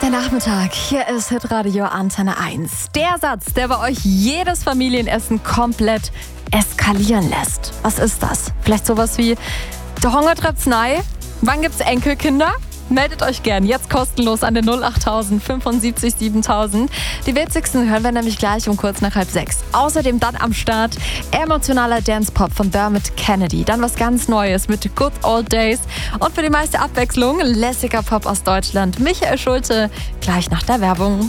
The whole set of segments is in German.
der Nachmittag. Hier ist Hitradio Antenne 1. Der Satz, der bei euch jedes Familienessen komplett eskalieren lässt. Was ist das? Vielleicht sowas wie: der Hunger treibt's nei? Wann gibt's Enkelkinder? Meldet euch gern jetzt kostenlos an den 08000 75 7000. Die witzigsten hören wir nämlich gleich um kurz nach 5:30. Außerdem dann am Start emotionaler Dance-Pop von Dermot Kennedy. Dann was ganz Neues mit Good Old Days. Und für die meiste Abwechslung lässiger Pop aus Deutschland. Michael Schulte, gleich nach der Werbung.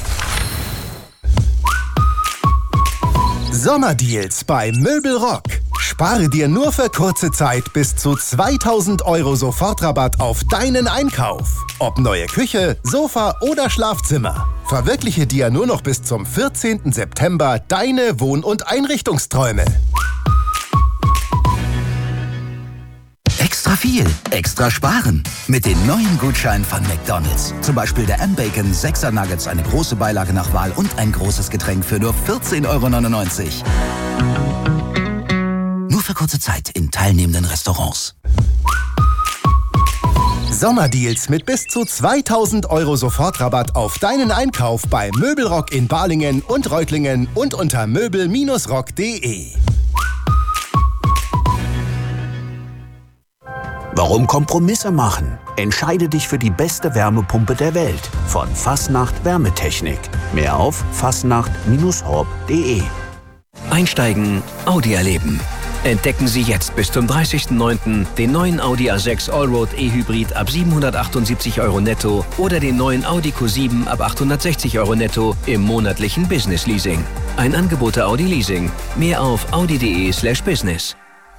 Sommerdeals bei Möbelrock. Spare dir nur für kurze Zeit bis zu 2.000 € Sofortrabatt auf deinen Einkauf. Ob neue Küche, Sofa oder Schlafzimmer. Verwirkliche dir nur noch bis zum 14. September deine Wohn- und Einrichtungsträume. Extra viel, extra sparen. Mit den neuen Gutscheinen von McDonald's. Zum Beispiel der M-Bacon 6er Nuggets, eine große Beilage nach Wahl und ein großes Getränk für nur 14,99 €. Nur für kurze Zeit in teilnehmenden Restaurants. Sommerdeals mit bis zu 2.000 € Sofortrabatt auf deinen Einkauf bei Möbelrock in Balingen und Reutlingen und unter möbel-rock.de. Warum Kompromisse machen? Entscheide dich für die beste Wärmepumpe der Welt von Fastnacht Wärmetechnik. Mehr auf fastnacht-horb.de. Einsteigen, Audi erleben. Entdecken Sie jetzt bis zum 30.09. den neuen Audi A6 Allroad E-Hybrid ab 778 € netto oder den neuen Audi Q7 ab 860 € netto im monatlichen Business Leasing. Ein Angebot der Audi Leasing. Mehr auf audi.de/business.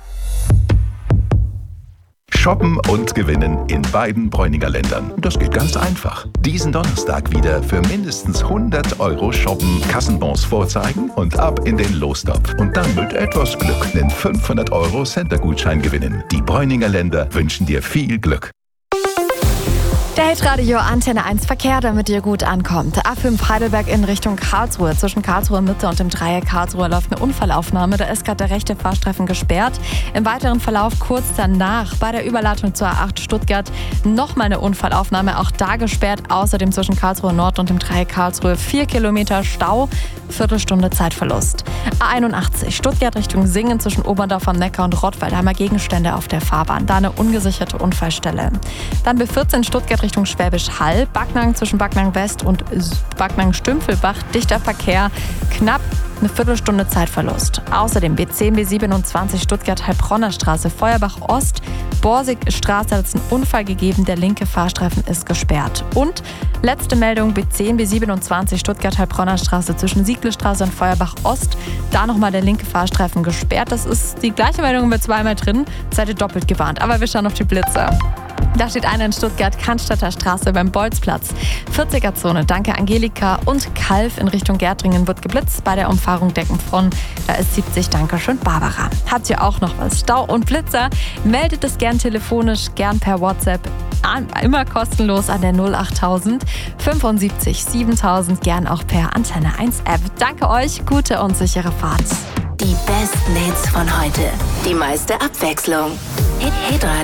Shoppen und gewinnen in beiden Bräuninger Ländern. Das geht ganz einfach. Diesen Donnerstag wieder für mindestens 100 € shoppen, Kassenbons vorzeigen und ab in den Lostopf. Und dann mit etwas Glück einen 500 € Center-Gutschein gewinnen. Die Bräuninger Länder wünschen dir viel Glück. Der Hitradio Antenne 1 Verkehr, damit ihr gut ankommt. A5 Heidelberg in Richtung Karlsruhe. Zwischen Karlsruhe Mitte und dem Dreieck Karlsruhe läuft eine Unfallaufnahme. Da ist gerade der rechte Fahrstreifen gesperrt. Im weiteren Verlauf kurz danach bei der Überleitung zur A8 Stuttgart nochmal eine Unfallaufnahme. Auch da gesperrt. Außerdem zwischen Karlsruhe Nord und dem Dreieck Karlsruhe 4 Kilometer Stau. Viertelstunde Zeitverlust. A81 Stuttgart Richtung Singen zwischen Oberndorf am Neckar und Rottweilheimer Gegenstände auf der Fahrbahn. Da eine ungesicherte Unfallstelle. Dann B14 Stuttgart Richtung Schwäbisch Hall, Backnang zwischen Backnang West und Backnang-Stümpfelbach, dichter Verkehr, knapp eine Viertelstunde Zeitverlust. Außerdem B10, B27 Stuttgart-Heilbronner Straße, Feuerbach Ost, Borsig-Straße hat es einen Unfall gegeben, der linke Fahrstreifen ist gesperrt. Und letzte Meldung, B10, B27 Stuttgart-Heilbronner Straße zwischen Siegle-Straße und Feuerbach Ost, da nochmal der linke Fahrstreifen gesperrt. Das ist die gleiche Meldung mit zweimal drin, seid ihr doppelt gewarnt, aber wir schauen auf die Blitze. Da steht einer in Stuttgart, Cannstatter Straße beim Bolzplatz. 40er-Zone, danke Angelika und Kalf in Richtung Gärtringen wird geblitzt. Bei der Umfahrung Deckenfron, da ist 70, dankeschön Barbara. Habt ihr auch noch was? Stau und Blitzer? Meldet es gern telefonisch, gern per WhatsApp. Immer kostenlos an der 08000 75 7000, gern auch per Antenne 1 App. Danke euch, gute und sichere Fahrt. Die besten Hits von heute. Die meiste Abwechslung. Hitradio.